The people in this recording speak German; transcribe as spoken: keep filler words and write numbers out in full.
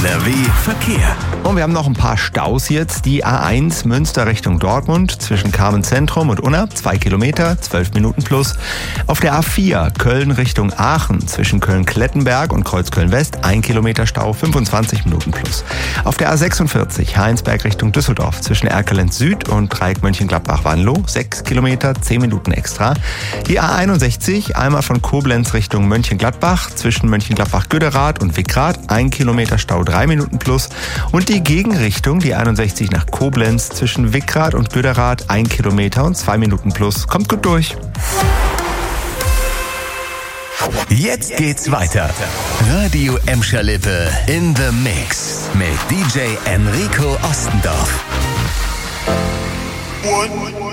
N R W Verkehr. Und wir haben noch ein paar Staus jetzt. Die A eins Münster Richtung Dortmund zwischen Carmen Zentrum und Unna, zwei Kilometer, zwölf Minuten plus. Auf der A vier Köln Richtung Aachen zwischen Köln-Klettenberg und Kreuzköln-West, ein Kilometer Stau, fünfundzwanzig Minuten plus. Auf der A sechsundvierzig Heinsberg Richtung Düsseldorf zwischen Erkelenz Süd und Dreieck Mönchengladbach-Wanlo, sechs Kilometer, zehn Minuten extra. Die A einundsechzig einmal von Koblenz Richtung Mönchengladbach zwischen Mönchengladbach-Göderath und Wickrath, ein Kilometer Stau, drei Minuten plus. Und die Gegenrichtung, die einundsechzig nach Koblenz zwischen Wickrath und Göderath, ein Kilometer und zwei Minuten plus. Kommt gut durch. Jetzt geht's weiter. Radio Emscher Lippe in the Mix mit D J Enrico Ostendorf. One.